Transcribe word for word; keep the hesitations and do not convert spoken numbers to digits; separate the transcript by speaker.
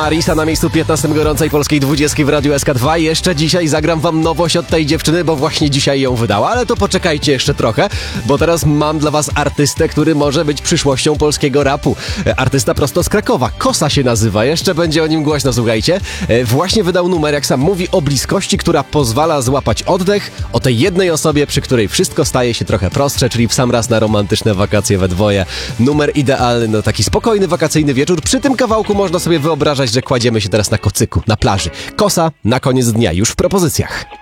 Speaker 1: Marisa na miejscu piętnastym gorącej polskiej dwudziestki w Radiu S K dwa. Jeszcze dzisiaj zagram wam nowość od tej dziewczyny, bo właśnie dzisiaj ją wydała, ale to poczekajcie jeszcze trochę, bo teraz mam dla was artystę, który może być przyszłością polskiego rapu. Artysta prosto z Krakowa, Kosa się nazywa, jeszcze będzie o nim głośno, słuchajcie. Właśnie wydał numer, jak sam mówi, o bliskości, która pozwala złapać oddech, o tej jednej osobie, przy której wszystko staje się trochę prostsze, czyli w sam raz na romantyczne wakacje we dwoje. Numer idealny, no taki spokojny, wakacyjny wieczór. Przy tym kawałku można sobie wyobrażać, że kładziemy się teraz na kocyku, na plaży. Kosa na koniec dnia, już w propozycjach.